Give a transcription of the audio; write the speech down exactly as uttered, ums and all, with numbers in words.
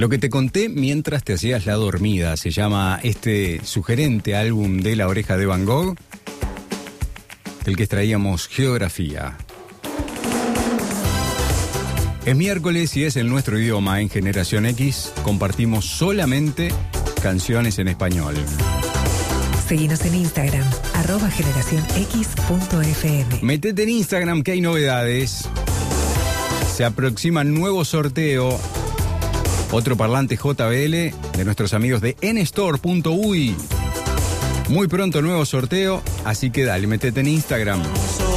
Lo que te conté mientras te hacías la dormida se llama este sugerente álbum de La Oreja de Van Gogh, del que extraíamos Geografía. Es miércoles y es en nuestro idioma. En Generación X compartimos solamente canciones en español. Seguinos en Instagram, arroba generación x punto f m. Metete en Instagram que hay novedades. Se aproxima nuevo sorteo. Otro parlante J B L de nuestros amigos de n store punto u y. Muy pronto nuevo sorteo, así que dale, metete en Instagram.